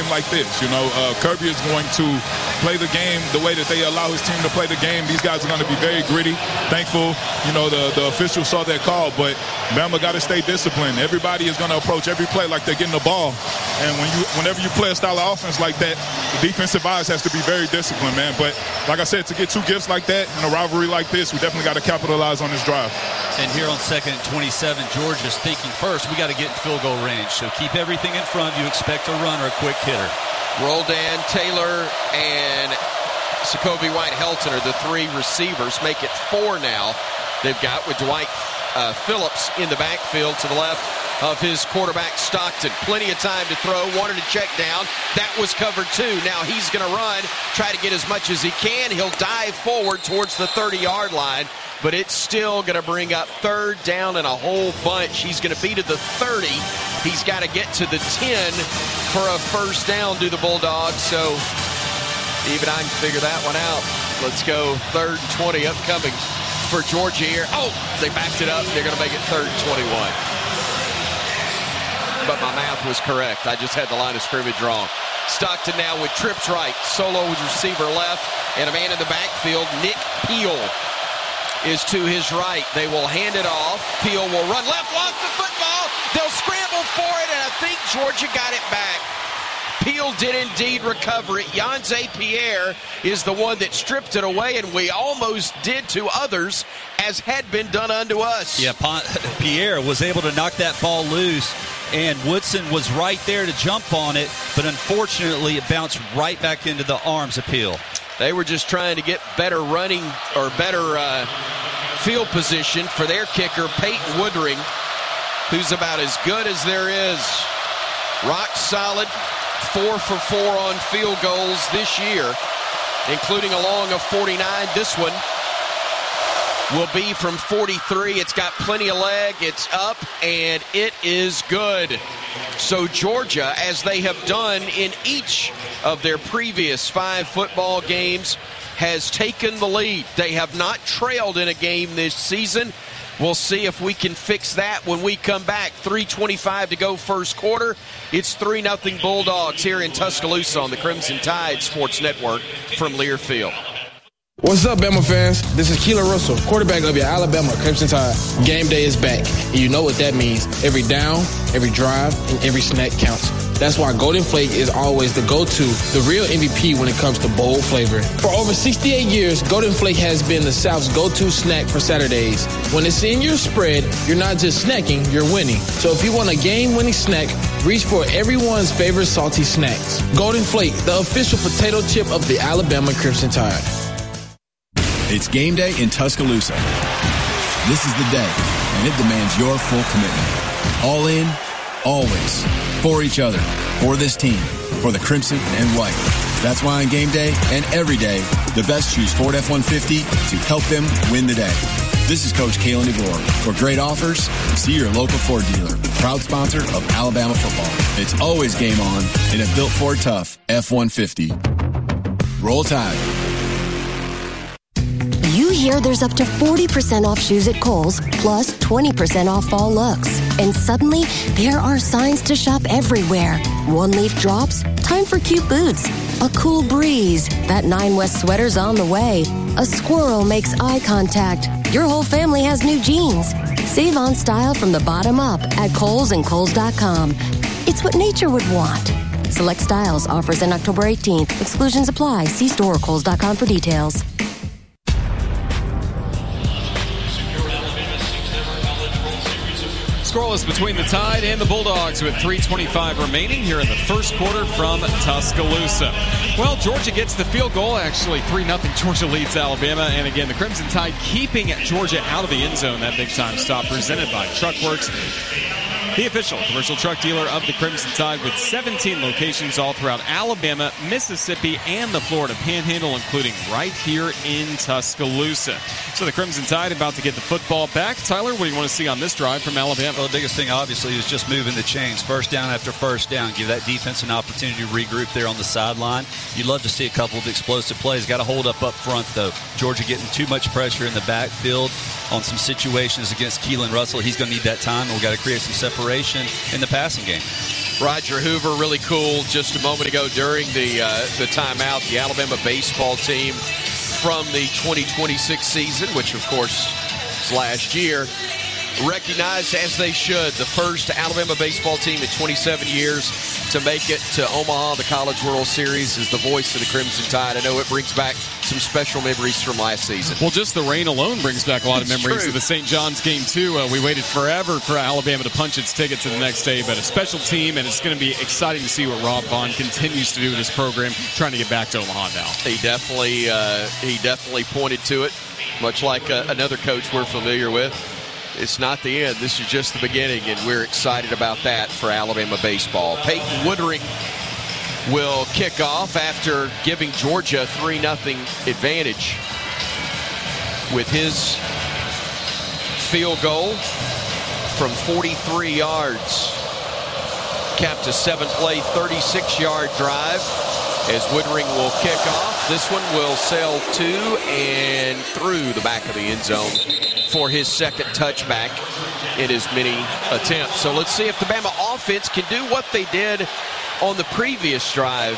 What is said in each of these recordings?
like this. Kirby is going to play the game the way that they allow his team to play the game. These guys are going to be very gritty. Thankful, the officials saw that call, but Bama got to stay disciplined. Everybody is going to approach every play like they're getting the ball. And whenever you play a style of offense like that, the defensive eyes has to be very disciplined, man. But like I said, to get two gifts like that in a rivalry like this, we definitely got to capitalize on this drive. And here on 2nd and 27, Georgia's thinking first, we got to get in field goal range. So keep everything in front. You expect a run or a quick hitter. Roldan, Taylor, and Jacoby White-Helton are the three receivers. Make it 4 now. They've got with Dwight Phillips in the backfield to the left of his quarterback Stockton. Plenty of time to throw. Wanted to check down. That was covered too. Now he's going to run, try to get as much as he can. He'll dive forward towards the 30-yard line, but it's still going to bring up 3rd down and a whole bunch. He's going to be to the 30. He's got to get to the 10 for a 1st down, do the Bulldogs. So even I can figure that one out. Let's go 3rd and 20 upcoming for Georgia here. Oh, they backed it up. They're going to make it 3rd and 21. But my math was correct. I just had the line of scrimmage wrong. Stockton now with trips right. Solo with receiver left. And a man in the backfield, Nick Peel, is to his right. They will hand it off. Peel will run left, lost the football. They'll scramble for it, and I think Georgia got it back. Peel did indeed recover it. Yanze Pierre is the one that stripped it away, and we almost did to others as had been done unto us. Yeah, Pierre was able to knock that ball loose, and Woodson was right there to jump on it, but unfortunately it bounced right back into the arms of Peel. They were just trying to get better running or better field position for their kicker, Peyton Woodring, who's about as good as there is. Rock solid, 4 for 4 on field goals this year, including a long of 49. This one will be from 43. It's got plenty of leg. It's up, and it is good. So Georgia, as they have done in each of their previous 5 football games, has taken the lead. They have not trailed in a game this season. We'll see if we can fix that when we come back. 3:25 to go first quarter. It's 3-0 Bulldogs here in Tuscaloosa on the Crimson Tide Sports Network from Learfield. What's up, Bama fans? This is Keelan Russell, quarterback of your Alabama Crimson Tide. Game day is back, and you know what that means. Every down, every drive, and every snack counts. That's why Golden Flake is always the go-to, the real MVP when it comes to bold flavor. For over 68 years, Golden Flake has been the South's go-to snack for Saturdays. When it's in your spread, you're not just snacking, you're winning. So if you want a game-winning snack, reach for everyone's favorite salty snacks. Golden Flake, the official potato chip of the Alabama Crimson Tide. It's game day in Tuscaloosa. This is the day, and it demands your full commitment. All in, always. For each other, for this team, for the Crimson and White. That's why on game day and every day, the best choose Ford F-150 to help them win the day. This is Coach Kalen DeVore. For great offers, see your local Ford dealer. Proud sponsor of Alabama football. It's always game on in a built Ford Tough F-150. Roll Tide. You hear there's up to 40% off shoes at Kohl's, plus 20% off fall looks. And suddenly, there are signs to shop everywhere. One leaf drops, time for cute boots. A cool breeze, that 9 West sweater's on the way. A squirrel makes eye contact. Your whole family has new jeans. Save on style from the bottom up at Kohl's and Kohl's.com. It's what nature would want. Select styles, offers in October 18th. Exclusions apply. See store or Kohl's.com for details. Scoreless between the Tide and the Bulldogs with 3:25 remaining here in the first quarter from Tuscaloosa. Well, Georgia gets the field goal. Actually, 3-0 Georgia leads Alabama. And again, the Crimson Tide keeping Georgia out of the end zone. That big-time stop presented by Truckworks, the official commercial truck dealer of the Crimson Tide, with 17 locations all throughout Alabama, Mississippi, and the Florida Panhandle, including right here in Tuscaloosa. So the Crimson Tide about to get the football back. Tyler, what do you want to see on this drive from Alabama? Well, the biggest thing, obviously, is just moving the chains. First down after first down. Give that defense an opportunity to regroup there on the sideline. You'd love to see a couple of explosive plays. Got to hold up front, though. Georgia getting too much pressure in the backfield on some situations against Keelan Russell. He's going to need that time, and we've got to create some separation in the passing game. Roger Hoover, really cool just a moment ago during the timeout. The Alabama baseball team from the 2026 season, which of course is last year, recognized, as they should, the first Alabama baseball team in 27 years to make it to Omaha, the College World Series, is the voice of the Crimson Tide. I know it brings back some special memories from last season. Well, just the rain alone brings back a lot of memories of the St. John's game, too. We waited forever for Alabama to punch its ticket to the next day, but a special team, and it's going to be exciting to see what Rob Vaughn continues to do with this program, trying to get back to Omaha now. He definitely pointed to it, much like another coach we're familiar with. It's not the end. This is just the beginning, and we're excited about that for Alabama baseball. Peyton Woodring will kick off after giving Georgia a 3-0 advantage with his field goal from 43 yards. Capped a 7-play, 36-yard drive as Woodring will kick off. This one will sail to and through the back of the end zone for his second touchback in his many attempts. So let's see if the Bama offense can do what they did on the previous drive,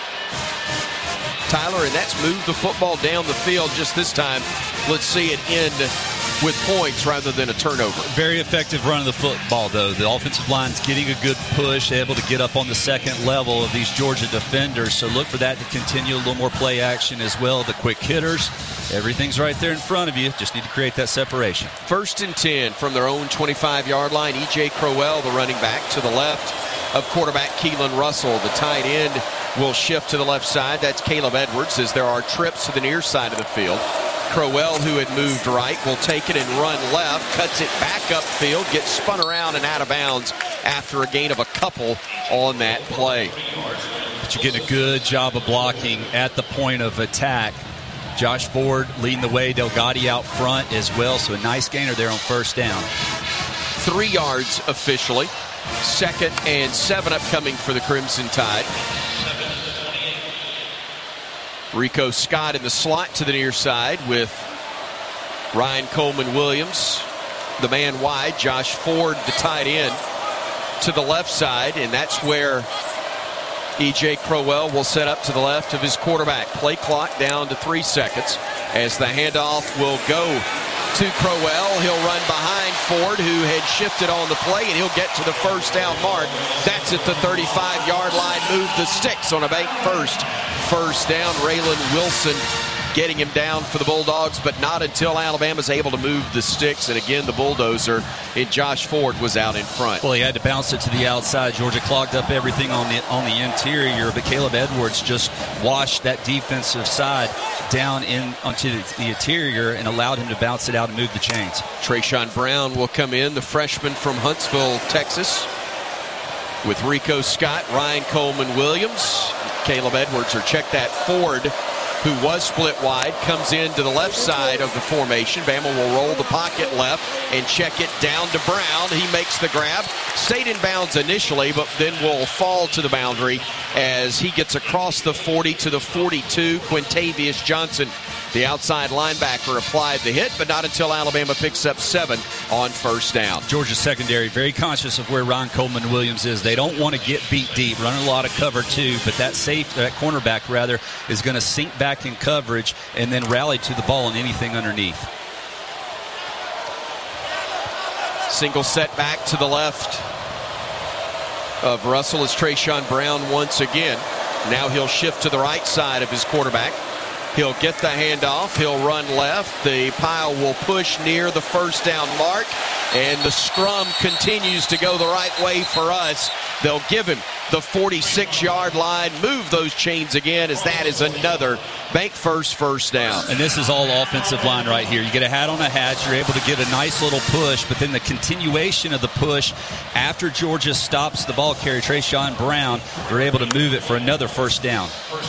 Tyler, and that's move the football down the field. Just this time, let's see it end with points rather than a turnover. Very effective run of the football, though. The offensive line's getting a good push, able to get up on the second level of these Georgia defenders. So look for that to continue, a little more play action as well. The quick hitters, everything's right there in front of you. Just need to create that separation. 1st and 10 from their own 25-yard line. E.J. Crowell, the running back, to the left of quarterback Keelan Russell. The tight end will shift to the left side. That's Caleb Edwards, as there are trips to the near side of the field. Crowell, who had moved right, will take it and run left, cuts it back upfield, gets spun around and out of bounds after a gain of a couple on that play. But you're getting a good job of blocking at the point of attack. Josh Ford leading the way, Delgatti out front as well, so a nice gainer there on 1st down. 3 yards officially. 2nd and 7 upcoming for the Crimson Tide. Rico Scott in the slot to the near side with Ryan Coleman-Williams, the man wide. Josh Ford, the tight end, to the left side, and that's where E.J. Crowell will set up to the left of his quarterback. Play clock down to 3 seconds as the handoff will go to Crowell. He'll run behind Ford, who had shifted on the play, and he'll get to the 1st down mark. That's at the 35-yard line. Move the sticks on a bank first. 1st down. Raylan Wilson getting him down for the Bulldogs, but not until Alabama's able to move the sticks. And again, the bulldozer in Josh Ford was out in front. Well, he had to bounce it to the outside. Georgia clogged up everything on the interior, but Caleb Edwards just washed that defensive side down in onto the interior and allowed him to bounce it out and move the chains. Trayshawn Brown will come in, the freshman from Huntsville, Texas, with Rico Scott, Ryan Coleman-Williams, Caleb Edwards, or check that, Ford, who was split wide, comes in to the left side of the formation. Bama will roll the pocket left and check it down to Brown. He makes the grab. Stayed in bounds initially, but then will fall to the boundary as he gets across the 40 to the 42. Quintavious Johnson, the outside linebacker, applied the hit, but not until Alabama picks up 7 on 1st down. Georgia secondary very conscious of where Ryan Coleman-Williams is. They don't want to get beat deep, running a lot of cover too, but that cornerback rather is going to sink back in coverage and then rally to the ball and anything underneath. Single set back to the left of Russell is Trayshawn Brown once again. Now he'll shift to the right side of his quarterback. He'll get the handoff. He'll run left. The pile will push near the 1st down mark, and the scrum continues to go the right way for us. They'll give him the 46-yard line, move those chains again, as that is another bank first down. And this is all offensive line right here. You get a hat on a hatch, you're able to get a nice little push, but then the continuation of the push after Georgia stops the ball carrier, Trayshawn Brown, they're able to move it for another 1st down.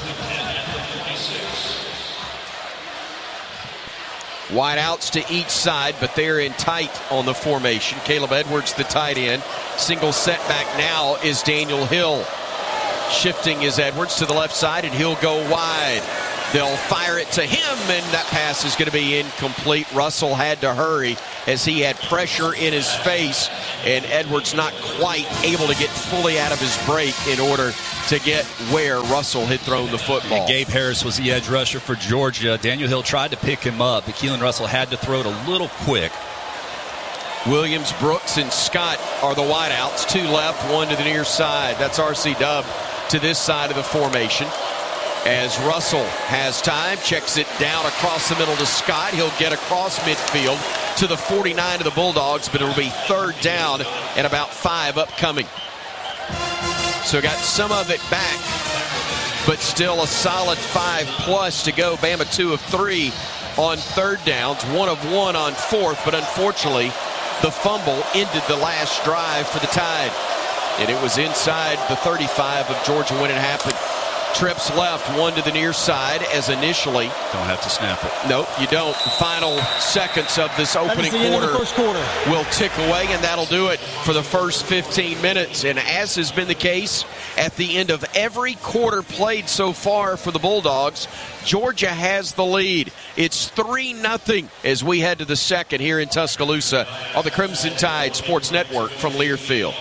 Wide outs to each side, but they're in tight on the formation. Caleb Edwards, the tight end. Single setback now is Daniel Hill. Shifting is Edwards to the left side, and he'll go wide. They'll fire it to him, and that pass is going to be incomplete. Russell had to hurry as he had pressure in his face, and Edwards not quite able to get fully out of his break in order to get where Russell had thrown the football. And Gabe Harris was the edge rusher for Georgia. Daniel Hill tried to pick him up, but Keelan Russell had to throw it a little quick. Williams, Brooks, and Scott are the wideouts. 2 left, 1 to the near side. That's R.C. Dub to this side of the formation. As Russell has time, checks it down across the middle to Scott. He'll get across midfield to the 49 of the Bulldogs, but it'll be 3rd down and about 5 upcoming. So got some of it back, but still a solid 5+ to go. Bama 2 of 3 on 3rd downs, 1 of 1 on 4th, but unfortunately the fumble ended the last drive for the Tide. And it was inside the 35 of Georgia when it happened. Trips left, 1 to the near side as initially. Don't have to snap it. Nope, you don't. The final seconds of this opening quarter will tick away, and that'll do it for the first 15 minutes. And as has been the case at the end of every quarter played so far for the Bulldogs, Georgia has the lead. It's 3-0 as we head to the second here in Tuscaloosa on the Crimson Tide Sports Network from Learfield.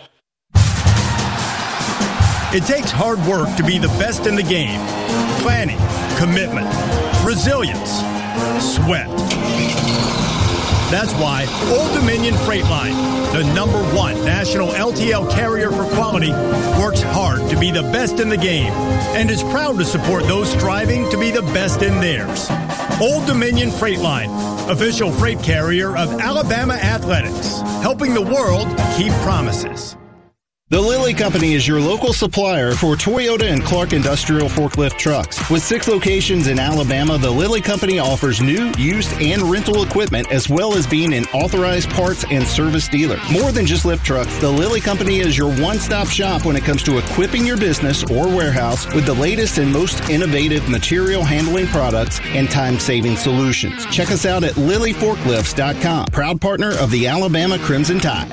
It takes hard work to be the best in the game. Planning, commitment, resilience, sweat. That's why Old Dominion Freight Line, the #1 national LTL carrier for quality, works hard to be the best in the game and is proud to support those striving to be the best in theirs. Old Dominion Freight Line, official freight carrier of Alabama Athletics, helping the world keep promises. The Lilly Company is your local supplier for Toyota and Clark Industrial forklift trucks. With 6 locations in Alabama, the Lilly Company offers new, used, and rental equipment, as well as being an authorized parts and service dealer. More than just lift trucks, the Lilly Company is your one-stop shop when it comes to equipping your business or warehouse with the latest and most innovative material handling products and time-saving solutions. Check us out at LillyForklifts.com, proud partner of the Alabama Crimson Tide.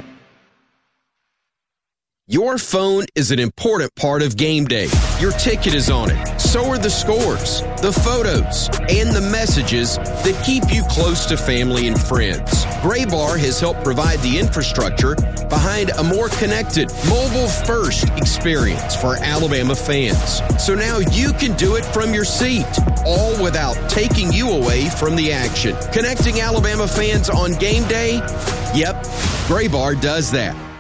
Your phone is an important part of game day. Your ticket is on it. So are the scores, the photos, and the messages that keep you close to family and friends. Graybar has helped provide the infrastructure behind a more connected, mobile-first experience for Alabama fans. So now you can do it from your seat, all without taking you away from the action. Connecting Alabama fans on game day? Yep, Graybar does that.